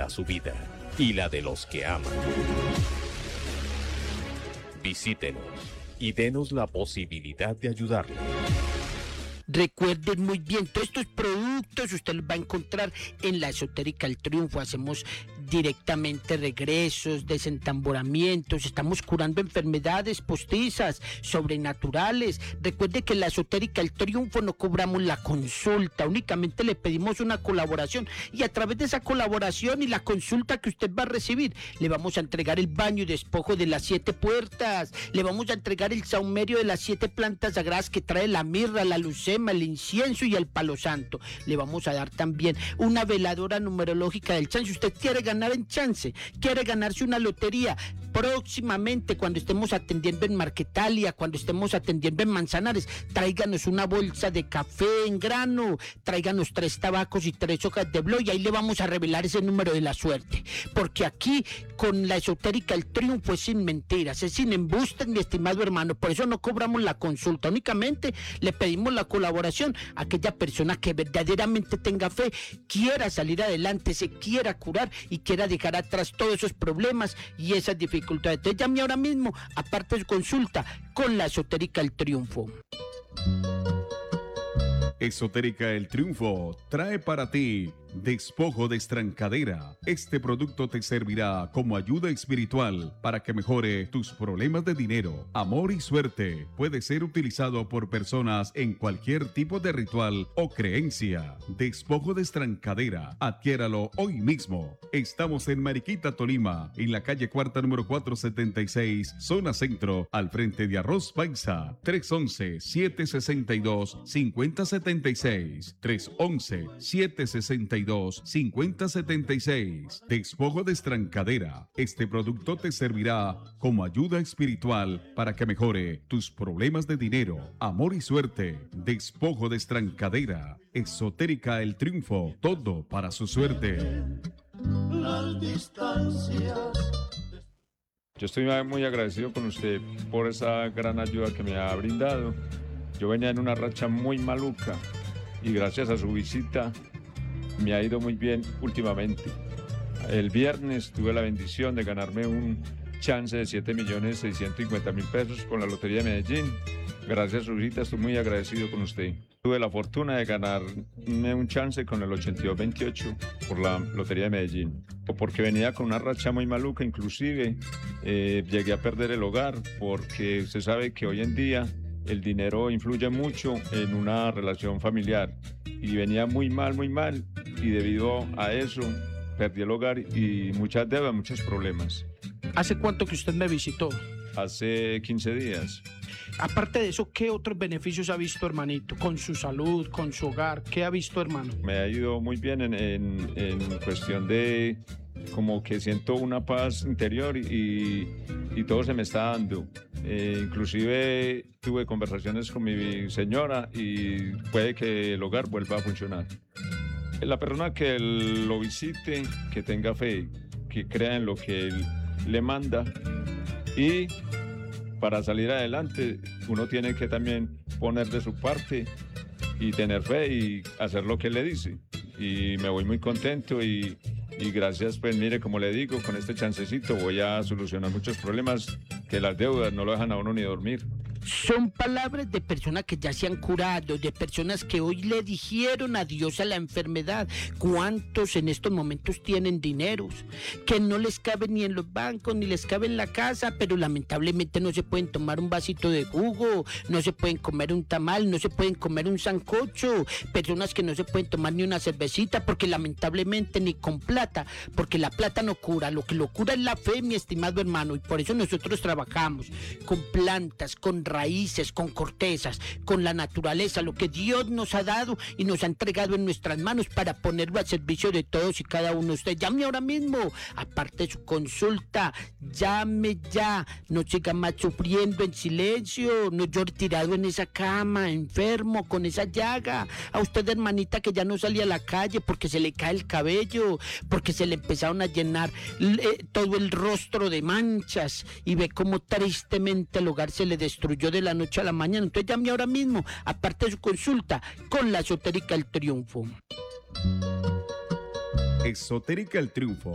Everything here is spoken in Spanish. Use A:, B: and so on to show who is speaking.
A: para su vida y la de los que aman. Visítenos y denos la posibilidad de ayudarle.
B: Recuerden muy bien, todos estos productos usted los va a encontrar en la Esotérica El Triunfo. Hacemos directamente regresos, desentamboramientos, estamos curando enfermedades postizas, sobrenaturales. Recuerde que en la Esotérica El Triunfo no cobramos la consulta, únicamente le pedimos una colaboración y a través de esa colaboración y la consulta que usted va a recibir, le vamos a entregar el baño y despojo de las 7 puertas, le vamos a entregar el saumerio de las 7 plantas sagradas que trae la mirra, la lucema, el incienso y el palo santo. Le vamos a dar también una veladora numerológica del chance. Usted quiere ganar en chance, quiere ganarse una lotería. Próximamente, cuando estemos atendiendo en Marquetalia, cuando estemos atendiendo en Manzanares, tráiganos una bolsa de café en grano, tráiganos 3 tabacos y 3 hojas de blo y ahí le vamos a revelar ese número de la suerte. Porque aquí, con la Esotérica El Triunfo, es sin mentiras, es sin embustes, mi estimado hermano. Por eso no cobramos la consulta, únicamente le pedimos la colaboración a aquella persona que verdaderamente tenga fe, quiera salir adelante, se quiera curar y quiera dejar atrás todos esos problemas y esas dificultades. Entonces llame ahora mismo, aparte de su consulta, con la Esotérica El Triunfo.
C: Esotérica El Triunfo trae para ti Despojo de Estrancadera. Este producto te servirá como ayuda espiritual para que mejore tus problemas de dinero, amor y suerte. Puede ser utilizado por personas en cualquier tipo de ritual o creencia. Despojo de Estrancadera. Adquiéralo hoy mismo. Estamos en Mariquita, Tolima, en la calle Cuarta número 476, zona centro, al frente de Arroz Paisa. 311-762-5076. 311-762-5076. Despojo de Estrancadera. Este producto te servirá como ayuda espiritual para que mejore tus problemas de dinero, amor y suerte. Despojo de Estrancadera. Esotérica El Triunfo. Todo para su suerte.
D: Las distancias.
E: Yo estoy muy agradecido con usted por esa gran ayuda que me ha brindado. Yo venía en una racha muy maluca y gracias a su visita me ha ido muy bien últimamente. El viernes tuve la bendición de ganarme un chance de 7.650.000 pesos con la Lotería de Medellín. Gracias a su visita estoy muy agradecido con usted. Tuve la fortuna de ganarme un chance con el 8228 por la Lotería de Medellín. O porque venía con una racha muy maluca, inclusive llegué a perder el hogar porque se sabe que hoy en día el dinero influye mucho en una relación familiar y venía muy mal y debido a eso perdí el hogar y muchas deudas, muchos problemas.
B: ¿Hace cuánto que usted me visitó?
E: Hace 15 días.
B: Aparte de eso, ¿qué otros beneficios ha visto, hermanito? Con su salud, con su hogar, ¿qué ha visto, hermano?
E: Me ha ido muy bien en cuestión de como que siento una paz interior y todo se me está dando. Inclusive tuve conversaciones con mi señora y puede que el hogar vuelva a funcionar. La persona que lo visite, que tenga fe, que crea en lo que él le manda y para salir adelante uno tiene que también poner de su parte y tener fe y hacer lo que él le dice. Y me voy muy contento y gracias, pues mire, como le digo, con este chancecito voy a solucionar muchos problemas que las deudas no lo dejan a uno ni dormir.
B: Son palabras de personas que ya se han curado, de personas que hoy le dijeron adiós a la enfermedad. ¿Cuántos en estos momentos tienen dineros que no les cabe ni en los bancos, ni les cabe en la casa, pero lamentablemente no se pueden tomar un vasito de jugo, no se pueden comer un tamal, no se pueden comer un sancocho? Personas que no se pueden tomar ni una cervecita porque lamentablemente ni con plata, porque la plata no cura, lo que lo cura es la fe, mi estimado hermano, y por eso nosotros trabajamos con plantas, con raíces, con cortezas, con la naturaleza, lo que Dios nos ha dado y nos ha entregado en nuestras manos para ponerlo al servicio de todos y cada uno de ustedes. Llame ahora mismo, aparte de su consulta, llame ya, no siga más sufriendo en silencio, no llore tirado en esa cama, enfermo, con esa llaga. A usted, hermanita, que ya no salía a la calle porque se le cae el cabello, porque se le empezaron a llenar todo el rostro de manchas y ve cómo tristemente el hogar se le destruyó de la noche a la mañana. Entonces llame ahora mismo, aparte de su consulta, con la Esotérica El Triunfo.
C: Esotérica El Triunfo